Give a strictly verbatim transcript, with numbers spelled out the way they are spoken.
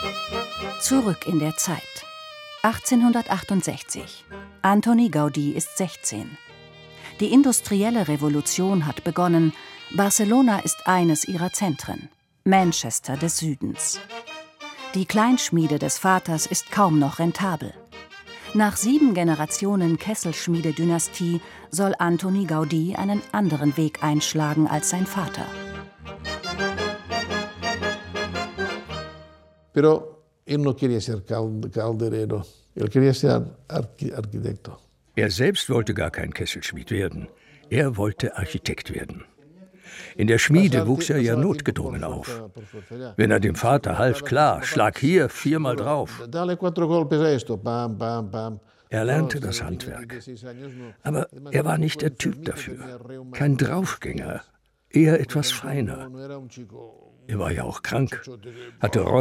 Zurück in der Zeit. achtzehnhundertachtundsechzig. Antoni Gaudí ist sechzehn. Die industrielle Revolution hat begonnen. Barcelona ist eines ihrer Zentren. Manchester des Südens. Die Kleinschmiede des Vaters ist kaum noch rentabel. Nach sieben Generationen Kesselschmiede-Dynastie soll Antoni Gaudí einen anderen Weg einschlagen als sein Vater. Pero él no quería ser calderero, él quería ser arquitecto. Er selbst wollte gar kein Kesselschmied werden. Er wollte Architekt werden. In der Schmiede wuchs er ja notgedrungen auf. Wenn er dem Vater half, klar, schlag hier viermal drauf. Er lernte das Handwerk. Aber er war nicht der Typ dafür. Kein Draufgänger, eher etwas feiner. Er war ja auch krank, hatte